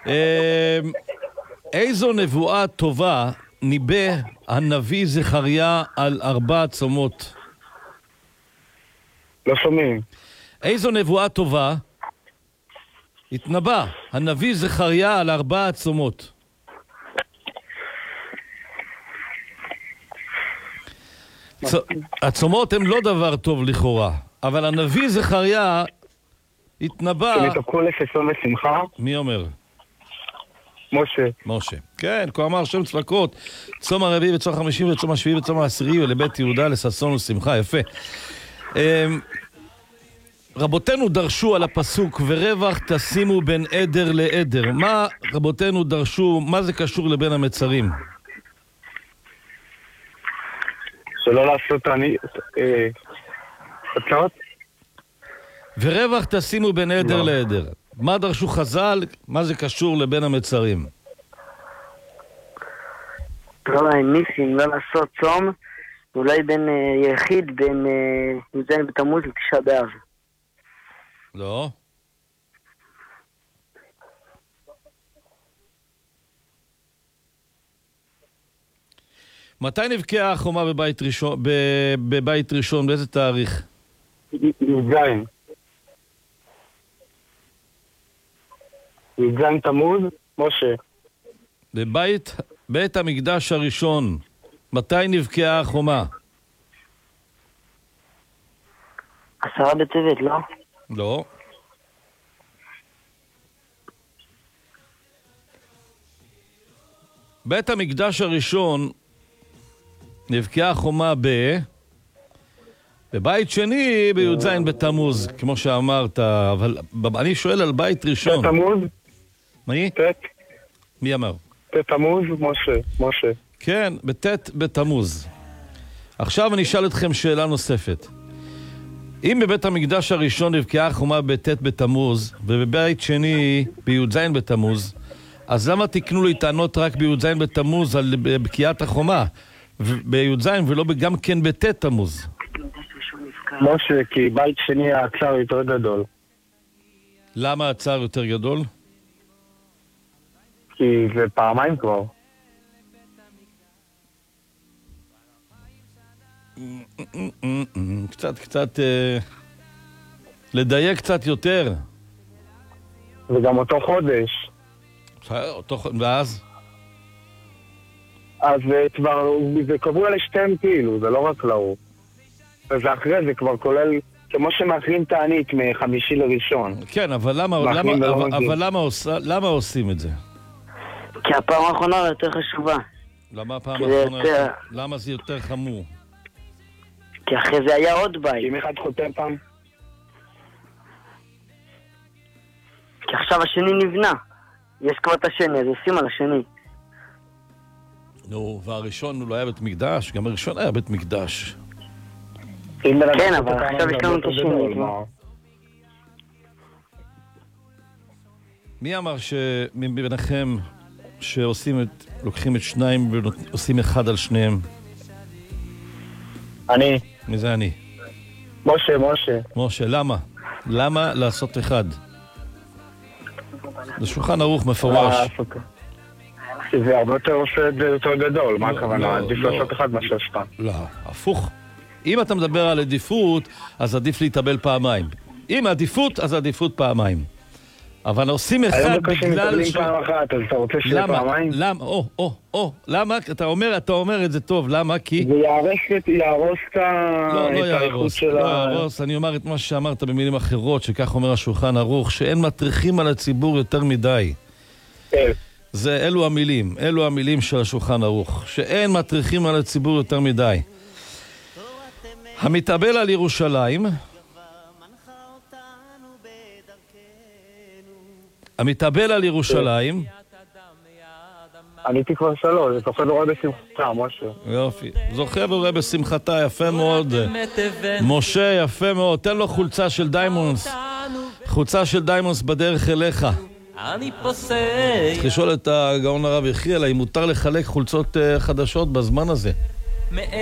איזו נבואה טובה ניבא הנביא זכריה על 4 צומות? לא שומעים. איזו נבואה טובה התנבא הנביא זכריה על 4 צומות? הצומות הם לא דבר טוב לכאורה, אבל הנביא זכריה התנבא... שנתאפקו לששון ושמחה? מי אומר? משה. כן, כה אמר שם צבקות, צום הרביעי וצום החמישי וצום השביעי וצום העשירי ולבית יהודה לששון ושמחה. יפה. רבותינו דרשו על הפסוק ורווח תשימו בין עדר לעדר. מה רבותינו דרשו, מה זה קשור לבין המצרים? שלא לעשות הצעות? ורווח תשימו בין עדר לעדר. מה דרשו חז"ל? מה זה קשור לבין המצרים? לא, ניסים, לא לעשות צום, אולי בין יחיד, בין י"ז בתמוז לתשעה באב. לא. מתי נבקעה החומה בבית ראשון? באיזה תאריך? י"ז תמוז, משה. בית המקדש הראשון, מתי נבקעה החומה? 10 בטבת, לא? לא. בית המקדש הראשון נבקעה החומה בבית שני בי"ז בתמוז, כמו שאמרת, אבל אני שואל על בית ראשון. בתמוז? מי? מי אמר? בתמוז, משה. כן, בתמוז. עכשיו אני אשאל אתכם שאלה נוספת. אם בבית המקדש הראשון נבקעה החומה בתמוז, ובבית שני בי"ז בתמוז, אז למה תקנו לי טענות רק בי"ז בתמוז על בקיעת החומה? בי"ז ולא גם כן בתמוז? משה, כי בית שני הצער יותר גדול. למה הצער יותר גדול? כי זה פעמיים כבר. קצת לדייק קצת יותר. וגם אותו חודש. ואז? אז כבר, זה קבוע לשתיהם כאילו, זה לא רק לאור. וזה אחרי, זה כבר כולל, כמו שמאחרים תענית מחמישי לראשון. כן, אבל למה עושים את זה? כי הפעם האחרונה יותר חשובה. למה הפעם האחרונה? למה זה יותר חמור? כי אחרי זה היה עוד בית. אם אחד חותם פעם? כי עכשיו השני נבנה. יש כבר את השני, אז עושים על השני. נו, והראשון הוא לא היה בית מקדש? גם הראשון היה בית מקדש. כן, אבל עכשיו יש לנו את השני. מי אמר שמביניכם לוקחים את שניים ועושים אחד על שניהם? אני. מי זה אני? משה, למה? למה לעשות אחד? זה שולחן ערוך מפורש. זה הרבה יותר עושה את זה יותר גדול. מה הכוונה? עדיף לעשות אחד מאשר שתיים. לא, הפוך. אם אתה מדבר על עדיפות, אז עדיף להתאבל פעמיים. אם עדיפות, אז עדיפות פעמיים. אבל עושים אחד היום בקושי בגלל מתאבלים פעם אחת, אז אתה רוצה שיהיה פעמיים? למה? אתה אומר את זה טוב, למה? כי... זה יהרוס את האיכות של לא יהרוס, אני אומר את מה שאמרת במילים אחרות, שכך אומר השולחן ערוך, שאין מטריחים על הציבור יותר מדי. אלו המילים של השולחן ערוך, שאין מטריחים על הציבור יותר מדי. המתאבל על ירושלים, עניתי כבר 3, זה זוכה ורואה בשמחתה, משה. יופי, זוכה ורואה בשמחתה, יפה מאוד. משה, יפה מאוד, תן לו חולצה של דיימונס בדרך אליך. צריך לשאול את הגאון הרב יחיאל, האם מותר לחלק חולצות חדשות בזמן הזה?